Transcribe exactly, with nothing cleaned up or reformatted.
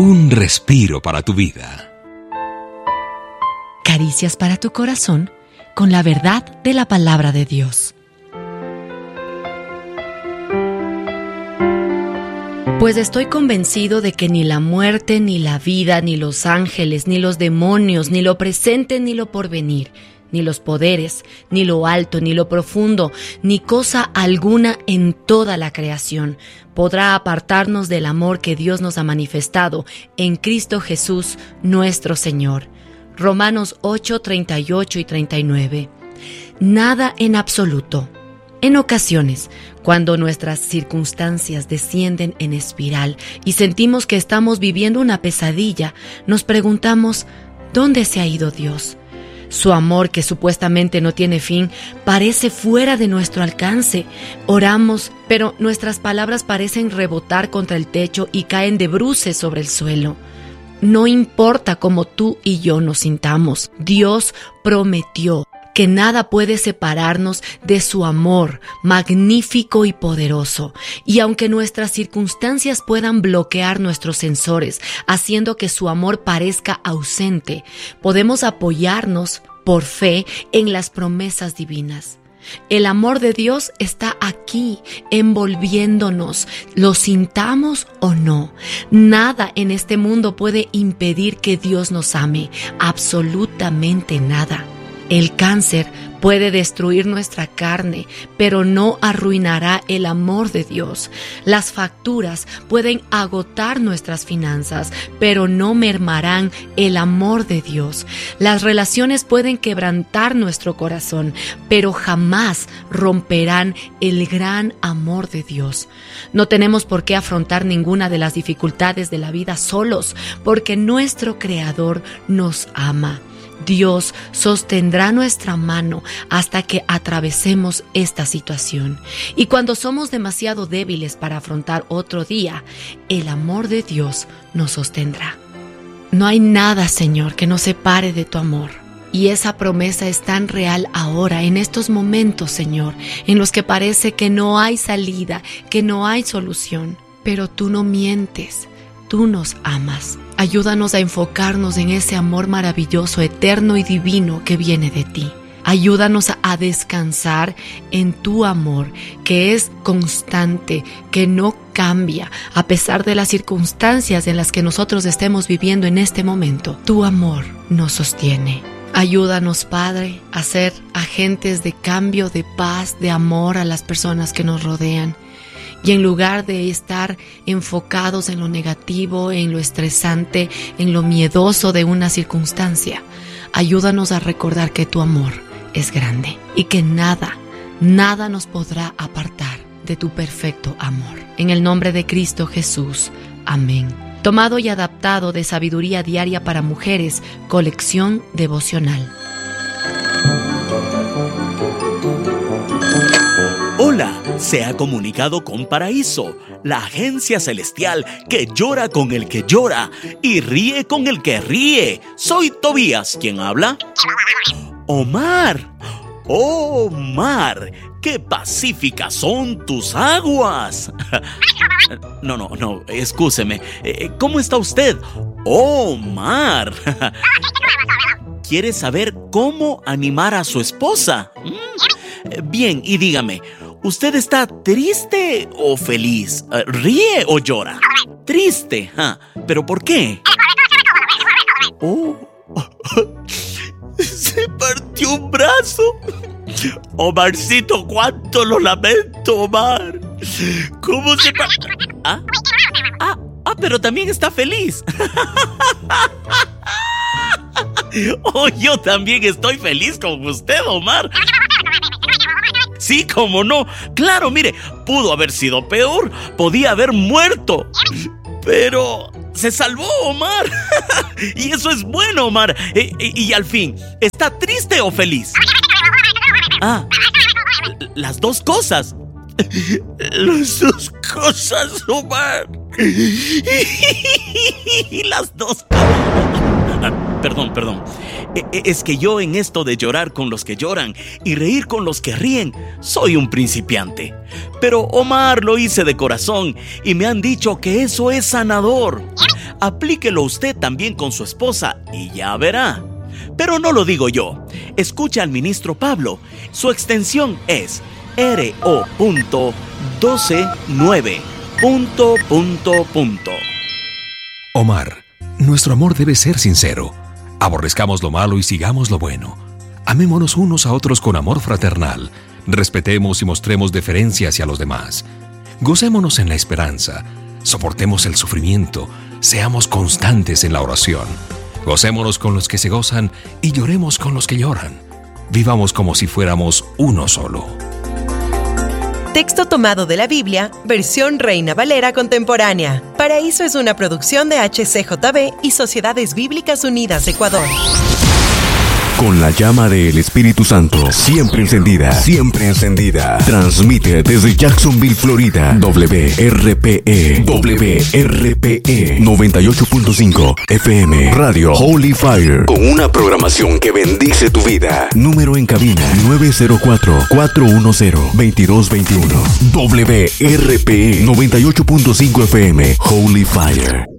Un respiro para tu vida. Caricias para tu corazón con la verdad de la palabra de Dios. Pues estoy convencido de que ni la muerte, ni la vida, ni los ángeles, ni los demonios, ni lo presente, ni lo porvenir, ni los poderes, ni lo alto, ni lo profundo, ni cosa alguna en toda la creación podrá apartarnos del amor que Dios nos ha manifestado en Cristo Jesús, nuestro Señor. Romanos ocho, treinta y ocho y treinta y nueve. Nada en absoluto. En ocasiones, cuando nuestras circunstancias descienden en espiral y sentimos que estamos viviendo una pesadilla, nos preguntamos, ¿dónde se ha ido Dios? Su amor, que supuestamente no tiene fin, parece fuera de nuestro alcance. Oramos, pero nuestras palabras parecen rebotar contra el techo y caen de bruces sobre el suelo. No importa cómo tú y yo nos sintamos, Dios prometió que nada puede separarnos de su amor magnífico y poderoso. Y aunque nuestras circunstancias puedan bloquear nuestros sensores, haciendo que su amor parezca ausente, podemos apoyarnos por fe en las promesas divinas. El amor de Dios está aquí, envolviéndonos, lo sintamos o no. Nada en este mundo puede impedir que Dios nos ame, absolutamente nada. El cáncer puede destruir nuestra carne, pero no arruinará el amor de Dios. Las facturas pueden agotar nuestras finanzas, pero no mermarán el amor de Dios. Las relaciones pueden quebrantar nuestro corazón, pero jamás romperán el gran amor de Dios. No tenemos por qué afrontar ninguna de las dificultades de la vida solos, porque nuestro Creador nos ama. Dios sostendrá nuestra mano hasta que atravesemos esta situación. Y cuando somos demasiado débiles para afrontar otro día, el amor de Dios nos sostendrá. No hay nada, Señor, que nos separe de tu amor. Y esa promesa es tan real ahora, en estos momentos, Señor, en los que parece que no hay salida, que no hay solución. Pero tú no mientes, tú nos amas. Ayúdanos a enfocarnos en ese amor maravilloso, eterno y divino que viene de ti. Ayúdanos a descansar en tu amor, que es constante, que no cambia, a pesar de las circunstancias en las que nosotros estemos viviendo en este momento. Tu amor nos sostiene. Ayúdanos, Padre, a ser agentes de cambio, de paz, de amor a las personas que nos rodean. Y en lugar de estar enfocados en lo negativo, en lo estresante, en lo miedoso de una circunstancia, ayúdanos a recordar que tu amor es grande y que nada, nada nos podrá apartar de tu perfecto amor. En el nombre de Cristo Jesús. Amén. Tomado y adaptado de Sabiduría Diaria para Mujeres, colección devocional. Hola, se ha comunicado con Paraíso, la agencia celestial que llora con el que llora y ríe con el que ríe. Soy Tobías, ¿quién habla? Omar. Omar, qué pacíficas son tus aguas. No, no, no, excúseme. ¿Cómo está usted? Omar. ¿Quiere saber cómo animar a su esposa? Bien, y dígame, ¿usted está triste o feliz? ¿Ríe o llora? Triste, ¿ah? ¿Pero por qué? Oh, se partió un brazo. Omarcito, cuánto lo lamento, Omar. ¿Cómo se partió? ¿Ah? Ah, ah, pero también está feliz. Oh, yo también estoy feliz con usted, Omar. Sí, cómo no. Claro, mire, pudo haber sido peor. Podía haber muerto. Pero se salvó, Omar. Y eso es bueno, Omar. Y, y, y al fin, ¿está triste o feliz? Ah, las dos cosas. Las dos cosas, Omar. Las dos cosas. Perdón, perdón. Es que yo en esto de llorar con los que lloran y reír con los que ríen, soy un principiante. Pero Omar, lo hice de corazón y me han dicho que eso es sanador. Aplíquelo usted también con su esposa y ya verá. Pero no lo digo yo. Escucha al ministro Pablo. Su extensión es R O doce nueve. Punto, punto, punto. Omar, nuestro amor debe ser sincero. Aborrezcamos lo malo y sigamos lo bueno. Amémonos unos a otros con amor fraternal. Respetemos y mostremos deferencia hacia los demás. Gocémonos en la esperanza. Soportemos el sufrimiento. Seamos constantes en la oración. Gocémonos con los que se gozan y lloremos con los que lloran. Vivamos como si fuéramos uno solo. Texto tomado de la Biblia, versión Reina Valera contemporánea. Paraíso es una producción de H C J B y Sociedades Bíblicas Unidas de Ecuador. Con la llama del Espíritu Santo siempre encendida, siempre encendida. Transmite desde Jacksonville, Florida. W R P E, W R P E noventa y ocho punto cinco F M Radio Holy Fire. Con una programación que bendice tu vida. Número en cabina nueve cero cuatro, cuatro uno cero, dos dos dos uno. W R P E noventa y ocho punto cinco F M Holy Fire.